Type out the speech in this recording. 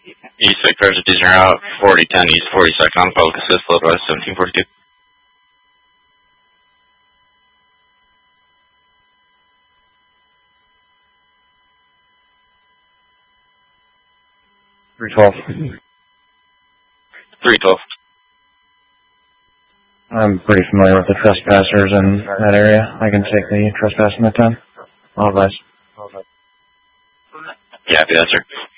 East Side cars are diesel out, 4010 East 42nd on public assist, load west 1742. $312. 312. I'm pretty familiar with the trespassers in that area. I can take the trespass in the 10. All advice. Yeah, that's sir.